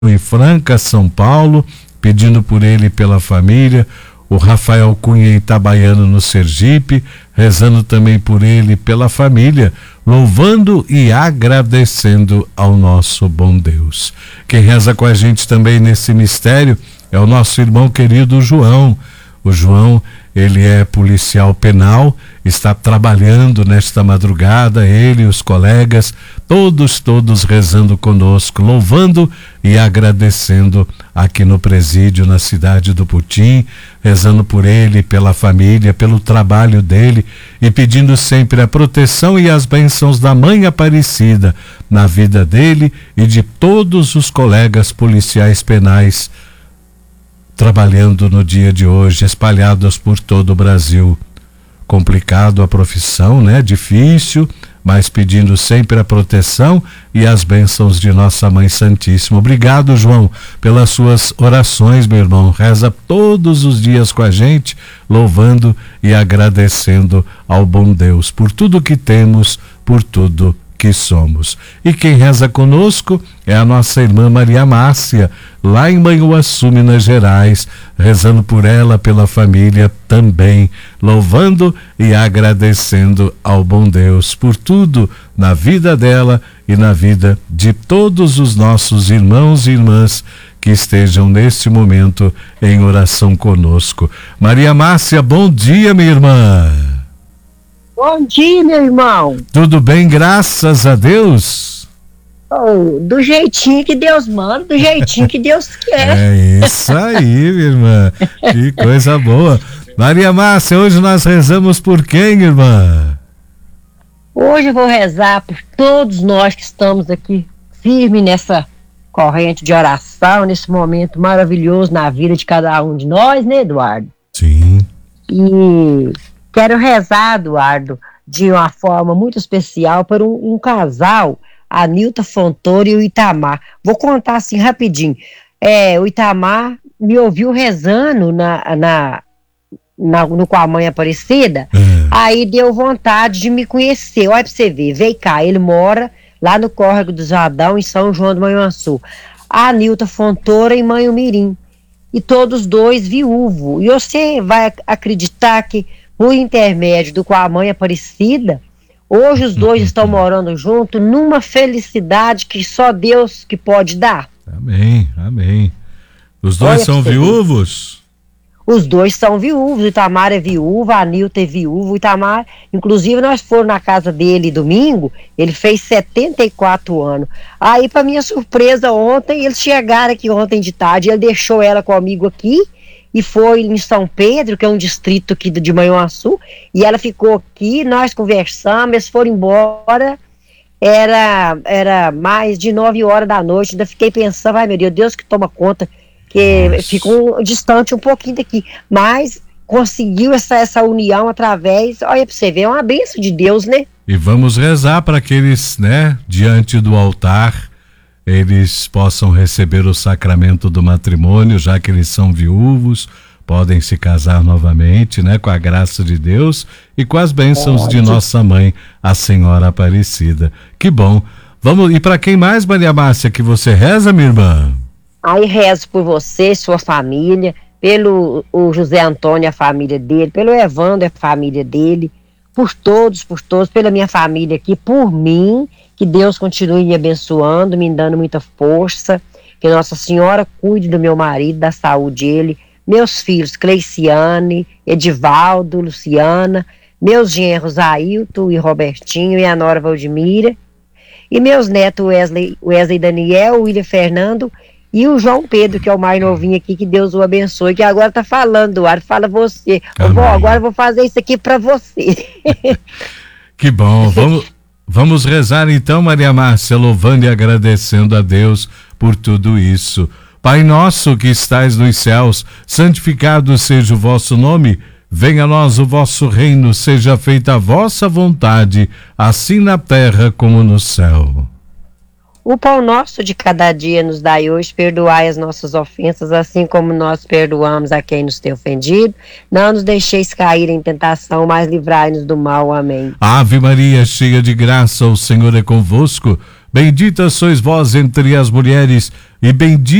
em Franca, São Paulo, pedindo por ele e pela família. O Rafael Cunha em Itabaiana, no Sergipe, rezando também por ele e pela família, louvando e agradecendo ao nosso bom Deus. Quem reza com a gente também nesse mistério é o nosso irmão querido João. O João, ele é policial penal, está trabalhando nesta madrugada, ele e os colegas, todos rezando conosco, louvando e agradecendo aqui no presídio, na cidade do Putim, rezando por ele, pela família, pelo trabalho dele e pedindo sempre a proteção e as bênçãos da Mãe Aparecida na vida dele e de todos os colegas policiais penais trabalhando no dia de hoje, espalhados por todo o Brasil. Complicado a profissão, né? Difícil, mas pedindo sempre a proteção e as bênçãos de nossa Mãe Santíssima. Obrigado, João, pelas suas orações, meu irmão. Reza todos os dias com a gente, louvando e agradecendo ao bom Deus por tudo que temos, por tudo que somos. E quem reza conosco é a nossa irmã Maria Márcia, lá em Manhuaçu, Minas Gerais, rezando por ela, pela família também, louvando e agradecendo ao bom Deus por tudo na vida dela e na vida de todos os nossos irmãos e irmãs que estejam neste momento em oração conosco. Maria Márcia, bom dia, minha irmã. Bom dia, meu irmão. Tudo bem, graças a Deus? Oh, do jeitinho que Deus manda, do jeitinho que Deus quer. É isso aí, minha irmã. Que coisa boa. Maria Márcia, hoje nós rezamos por quem, irmã? Hoje eu vou rezar por todos nós que estamos aqui firmes nessa corrente de oração, nesse momento maravilhoso na vida de cada um de nós, né, Eduardo? Sim. E quero rezar, Eduardo, de uma forma muito especial para um casal, a Nilta Fontoura e o Itamar. Vou contar assim rapidinho. O Itamar me ouviu rezando com a Mãe Aparecida, aí deu vontade de me conhecer. Olha pra você ver, veio cá, ele mora lá no Córrego do Jadão, em São João do Manhuaçu. A Nilta Fontoura em Manhumirim. E todos dois viúvos. E você vai acreditar que por intermédio do com a Mãe Aparecida, hoje os dois estão morando juntos numa felicidade que só Deus que pode dar. Amém, amém. Os dois são viúvos? Os dois são viúvos, o Itamar é viúvo, a Nilta é viúva, o Itamar, inclusive nós fomos na casa dele domingo, ele fez 74 anos. Aí, para minha surpresa, ontem, eles chegaram aqui ontem de tarde, ele deixou ela comigo aqui, e foi em São Pedro, que é um distrito aqui de Manhuaçu, e ela ficou aqui, nós conversamos, eles foram embora, era mais de 9 horas da noite, ainda fiquei pensando, ai meu Deus que toma conta, que ficou distante um pouquinho daqui, mas conseguiu essa união através, olha pra você ver, é uma bênção de Deus, né? E vamos rezar para que eles, né, diante do altar, eles possam receber o sacramento do matrimônio, já que eles são viúvos, podem se casar novamente, né, com a graça de Deus e com as bênçãos de nossa Mãe, a Senhora Aparecida. Que bom. Vamos, e para quem mais, Maria Márcia, que você reza, minha irmã? Aí rezo por você, sua família, pelo o José Antônio, a família dele, pelo Evandro, a família dele, por todos, pela minha família aqui, por mim, que Deus continue me abençoando, me dando muita força, que Nossa Senhora cuide do meu marido, da saúde dele, meus filhos, Cleiciane, Edivaldo, Luciana, meus genros, Ailton e Robertinho e a nora Valdemira, e meus netos, Wesley Daniel, William Fernando, e o João Pedro, que é o mais novinho aqui, que Deus o abençoe, que agora tá falando, Eduardo, fala você. Vó, agora eu vou fazer isso aqui pra você. Que bom, vamos rezar então, Maria Márcia, louvando e agradecendo a Deus por tudo isso. Pai nosso que estais nos céus, santificado seja o vosso nome, venha a nós o vosso reino, seja feita a vossa vontade, assim na terra como no céu. O pão nosso de cada dia nos dai hoje, perdoai as nossas ofensas, assim como nós perdoamos a quem nos tem ofendido. Não nos deixeis cair em tentação, mas livrai-nos do mal. Amém. Ave Maria, cheia de graça, o Senhor é convosco. Bendita sois vós entre as mulheres, e bendito